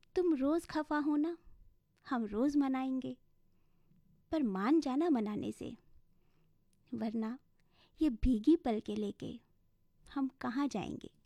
तुम रोज़ खफा हो ना, हम रोज़ मनाएंगे, पर मान जाना मनाने से, वरना ये भीगी पलकें लेके हम कहाँ जाएंगे।